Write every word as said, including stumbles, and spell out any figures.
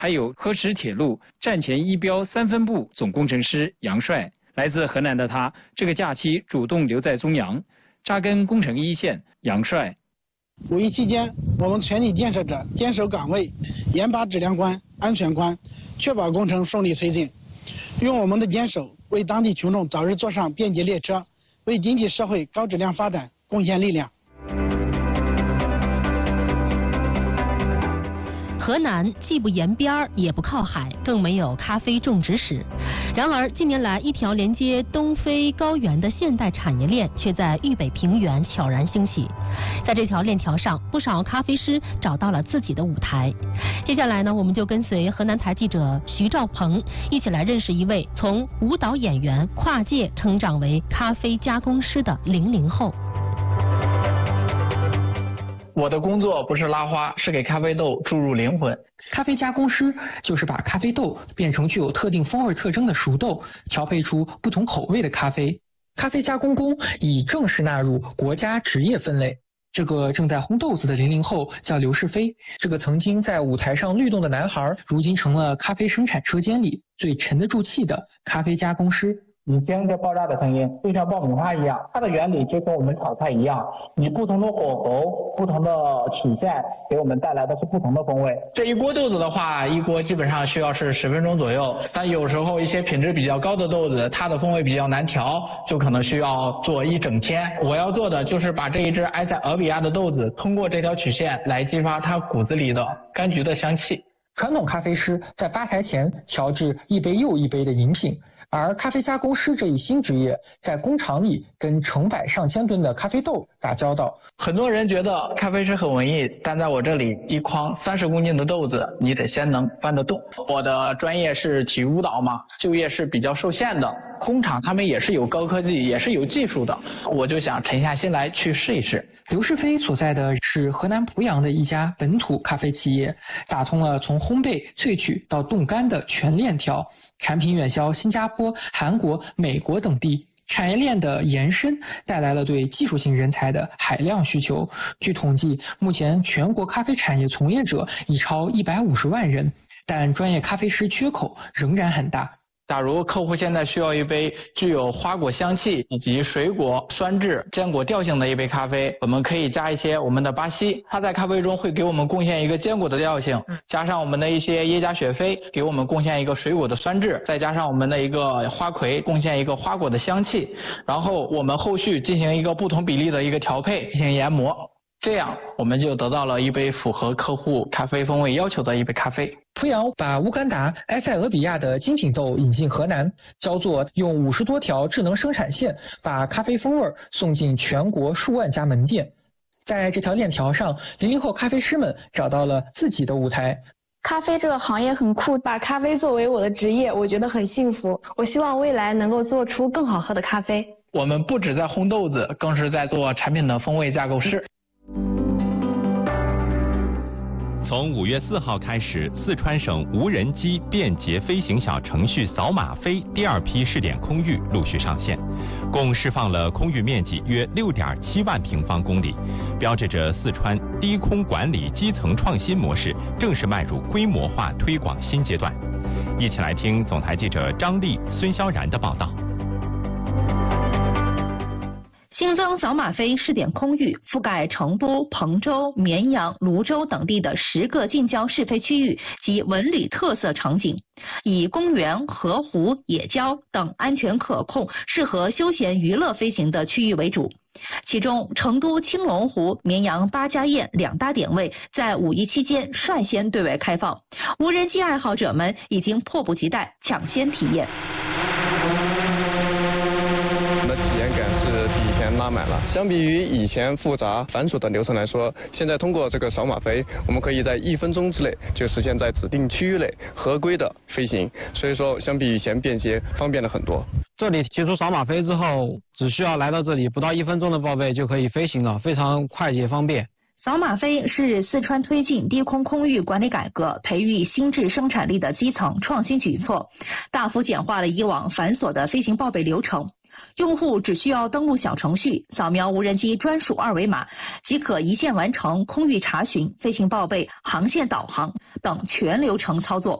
还有河池铁路站前一标三分部总工程师杨帅。来自河南的他，这个假期主动留在中阳，扎根工程一线。杨帅， 五一期间，我们全体建设者坚守岗位，严把质量关、安全关，确保工程顺利推进。用我们的坚守，为当地群众早日坐上便捷列车，为经济社会高质量发展贡献力量。 河南既不沿边儿，也不靠海，更没有咖啡种植史。然而，近年来一条连接东非高原的现代产业链却在豫北平原悄然兴起。在这条链条上，不少咖啡师找到了自己的舞台。接下来呢，我们就跟随河南台记者徐兆鹏一起来认识一位从舞蹈演员跨界成长为咖啡加工师的零零后。 我的工作不是拉花，是给咖啡豆注入灵魂。 咖啡加工师就是把咖啡豆变成具有特定风味特征的熟豆，调配出不同口味的咖啡。咖啡加工工已正式纳入国家职业分类。这个正在烘豆子的零零后叫刘世飞，这个曾经在舞台上律动的男孩，如今成了咖啡生产车间里最沉得住气的咖啡加工师。 以前这爆炸的声音就像爆米花一样，它的原理就跟我们炒菜一样，以不同的火候、不同的曲线给我们带来的是不同的风味。 这一锅豆子的话，一锅基本上需要是十分钟左右，但有时候一些品质比较高的豆子，它的风味比较难调，就可能需要做一整天。我要做的就是把这一只埃塞俄比亚的豆子通过这条曲线来激发它骨子里的柑橘的香气。 传统咖啡师在吧台前调制一杯又一杯的饮品，而咖啡加工师这一新职业在工厂里跟成百上千吨的咖啡豆打交道。 很多人觉得咖啡师很文艺，但在我这里，一筐三十公斤的豆子，你得先能搬得动。我的专业是体育舞蹈嘛，就业是比较受限的。工厂他们也是有高科技，也是有技术的，我就想沉下心来去试一试。 刘世飞所在的是河南濮阳的一家本土咖啡企业，打通了从烘焙、萃取到冻干的全链条，产品远销新加坡、韩国、美国等地。产业链的延伸带来了对技术性人才的海量需求。据统计，目前全国咖啡产业从业者已超一百五十万人，但专业咖啡师缺口仍然很大。 假如客户现在需要一杯具有花果香气以及水果酸质坚果调性的一杯咖啡，我们可以加一些我们的巴西，它在咖啡中会给我们贡献一个坚果的调性，加上我们的一些耶加雪菲给我们贡献一个水果的酸质，再加上我们的一个花魁贡献一个花果的香气，然后我们后续进行一个不同比例的一个调配进行研磨，这样我们就得到了一杯符合客户咖啡风味要求的一杯咖啡。 濮阳把乌干达、埃塞俄比亚的精品豆引进河南，焦作用五十多条智能生产线把咖啡风味送进全国数万家门店。在这条链条上，零零后咖啡师们找到了自己的舞台。 咖啡这个行业很酷，把咖啡作为我的职业，我觉得很幸福。我希望未来能够做出更好喝的咖啡。 我们不只在烘豆子，更是在做产品的风味架构师。 从五月四号开始，四川省无人机便捷飞行小程序扫码飞第二批试点空域陆续上线，共释放了空域面积约六点七万平方公里，标志着四川低空管理基层创新模式正式迈入规模化推广新阶段。一起来听总台记者张丽、孙潇然的报道。 新增扫码飞试点空域覆盖成都、彭州、绵阳、泸州等地的十个近郊试飞区域及文旅特色场景，以公园、河湖、野郊等安全可控、适合休闲娱乐飞行的区域为主。其中，成都青龙湖、绵阳八家堰两大点位在五一期间率先对外开放，无人机爱好者们已经迫不及待抢先体验。 拉满了。相比于以前复杂繁琐的流程来说，现在通过这个扫码飞，我们可以在一分钟之内就实现在指定区域内合规的飞行，所以说相比以前便捷方便了很多。 这里提出扫码飞之后，只需要来到这里不到一分钟的报备就可以飞行了，非常快捷方便。 扫码飞是四川推进低空空域管理改革、培育新质生产力的基层创新举措，大幅简化了以往繁琐的飞行报备流程。 用户只需要登录小程序，扫描无人机专属二维码，即可一键完成空域查询、飞行报备、航线导航等全流程操作。